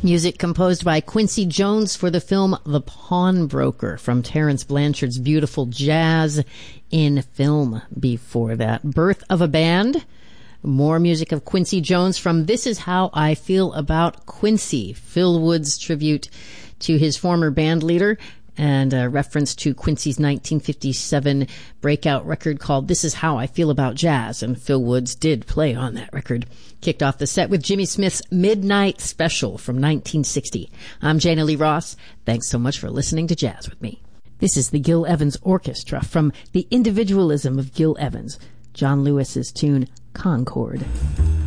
Music composed by Quincy Jones for the film The Pawnbroker, from Terence Blanchard's beautiful Jazz in Film before that. Birth of a Band. More music of Quincy Jones from This Is How I Feel About Quincy, Phil Wood's tribute to his former band leader, and a reference to Quincy's 1957 breakout record called This Is How I Feel About Jazz, and Phil Woods did play on that record. Kicked off the set with Jimmy Smith's Midnight Special from 1960. I'm Jana Lee Ross. Thanks so much for listening to Jazz with me. This is the Gil Evans Orchestra from The Individualism of Gil Evans, John Lewis's tune Concord.